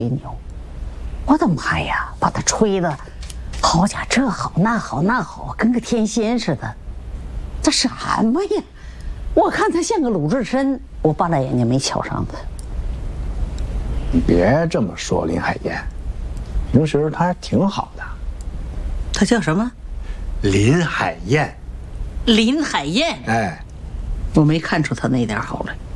牛，我的妈呀，把他吹的，好家伙，这好那好那好，跟个天仙似的。这什么呀？我看他像个鲁智深，我扒拉眼睛没瞧上他。 你别这么说，林海燕，平时他还挺好的。 他叫什么？ 林海燕。 林海燕。 哎， 我没看出他那点好来。